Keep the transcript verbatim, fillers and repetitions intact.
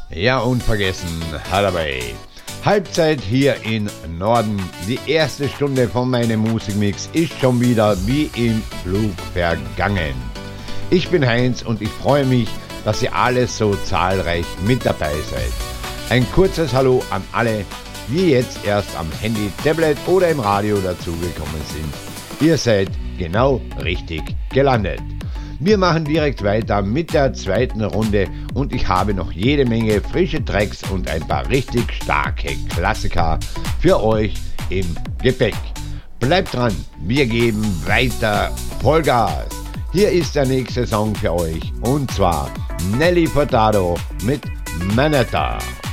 Ja, unvergessen, dabei. Halbzeit hier in Norden. Die erste Stunde von meinem Musikmix ist schon wieder wie im Flug vergangen. Ich bin Heinz und ich freue mich, dass ihr alle so zahlreich mit dabei seid. Ein kurzes Hallo an alle, die jetzt erst am Handy, Tablet oder im Radio dazugekommen sind. Ihr seid genau richtig gelandet. Wir machen direkt weiter mit der zweiten Runde und ich habe noch jede Menge frische Tracks und ein paar richtig starke Klassiker für euch im Gepäck. Bleibt dran, wir geben weiter Vollgas. Hier ist der nächste Song für euch und zwar Nelly Furtado mit Manetta.